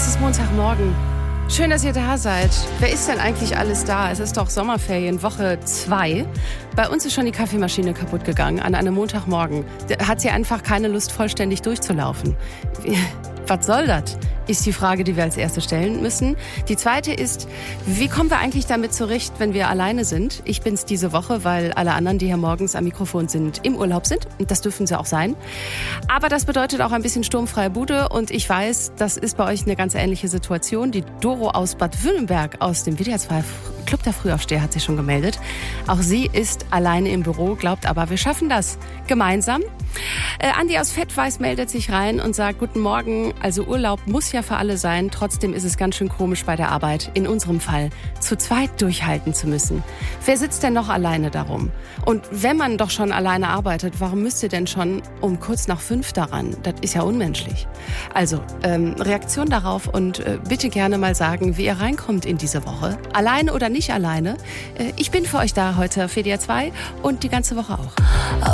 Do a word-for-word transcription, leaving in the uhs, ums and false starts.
Es ist Montagmorgen. Schön, dass ihr da seid. Wer ist denn eigentlich alles da? Es ist doch Sommerferien, Woche zwei. Bei uns ist schon die Kaffeemaschine kaputt gegangen an einem Montagmorgen. Da hat sie einfach keine Lust, vollständig durchzulaufen. Was soll das? Ist die Frage, die wir als erste stellen müssen. Die zweite ist, wie kommen wir eigentlich damit zurecht, wenn wir alleine sind? Ich bin's diese Woche, weil alle anderen, die hier morgens am Mikrofon sind, im Urlaub sind. Und das dürfen sie auch sein. Aber das bedeutet auch ein bisschen sturmfreie Bude. Und ich weiß, das ist bei euch eine ganz ähnliche Situation. Die Doro aus Bad Württemberg aus dem W D R zwei Club der Frühaufsteher hat sich schon gemeldet. Auch sie ist alleine im Büro, glaubt aber, wir schaffen das gemeinsam. Äh, Andi aus Fettweiß meldet sich rein und sagt, guten Morgen, also Urlaub muss ja für alle sein. Trotzdem ist es ganz schön komisch bei der Arbeit, in unserem Fall, zu zweit durchhalten zu müssen. Wer sitzt denn noch alleine darum? Und wenn man doch schon alleine arbeitet, warum müsst ihr denn schon um kurz nach fünf daran? Das ist ja unmenschlich. Also, ähm, Reaktion darauf und äh, bitte gerne mal sagen, wie ihr reinkommt in diese Woche. Alleine oder nicht alleine. Äh, ich bin für euch da heute für W D R zwei und die ganze Woche auch.